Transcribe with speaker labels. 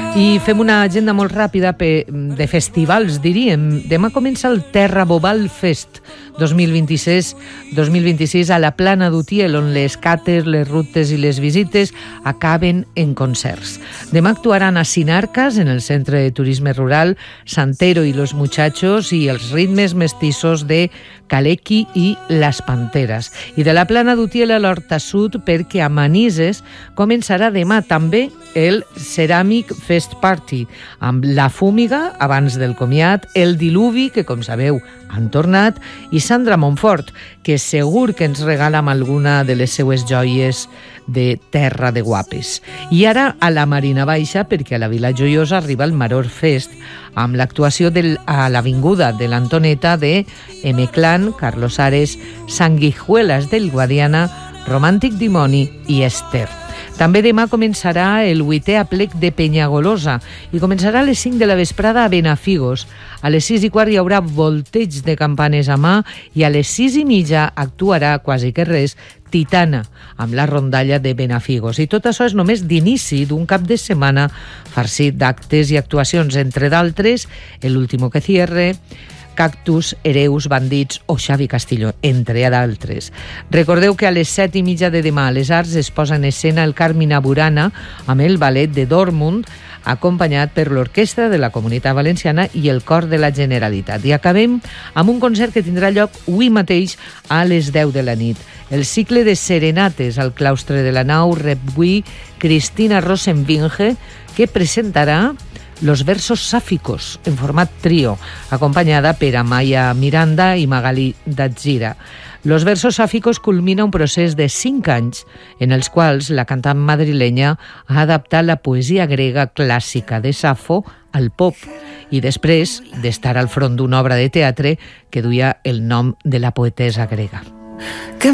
Speaker 1: I fem una agenda molt ràpida de festivals, diríem. Demà comença el Terra Bobal Fest 2026 a la Plana d'Utiel, on les cates, les rutes i les visites acaben en concerts. Demà actuaran a Sinarcas, en el Centre de Turisme Rural, Santero i los Muchachos i els ritmes mestissos de Calequi i Las Panteras. I de la Plana d'Utiel a l'Horta Sud, perquè a Manises començarà demà també el Ceramic Fest Party, amb La Fúmiga, abans del comiat, El Diluvi, que com sabeu han tornat, i Sandra Montfort, que segur que ens regala amb alguna de les seues joies de terra de guapes. I ara a la Marina Baixa, perquè a la Vila Joiosa arriba el Maror Fest, amb l'actuació a l'Avinguda de l'Antoneta de M-Clan, Carlos Ares, Sanguijuelas del Guadiana, Romàntic Dimoni i Esther. També demà començarà el 8è aplec de Penyagolosa i començarà a les 5 de la vesprada a Benafigos. A les 6:15 hi haurà volteig de campanes a mà i a les 6:30 actuarà, quasi que res, Titana, amb la rondalla de Benafigos. I tot això és només d'inici d'un cap de setmana farcit d'actes i actuacions, entre d'altres, El Último que Cierre, Cactus, Hereus, Bandits o Xavi Castillo, entre d'altres. Recordeu que a les 7:30 de demà a les Arts es posa en escena el Carmina Burana amb el ballet de Dortmund, acompanyat per l'Orquestra de la Comunitat Valenciana i el Cor de la Generalitat. I acabem amb un concert que tindrà lloc avui mateix a les 10 de la nit. El cicle de serenates al claustre de la Nau rep avui Cristina Rosenvinge, que presentarà Los versos sáficos, en format trio, acompanyada per Amaya Miranda i Magali Datzira. Los versos sáficos culmina un procés de 5 anys en els quals la cantant madrilenya ha adaptat la poesia grega clàssica de Safo al pop i després d'estar al front d'una obra de teatre que duia el nom de la poetessa grega.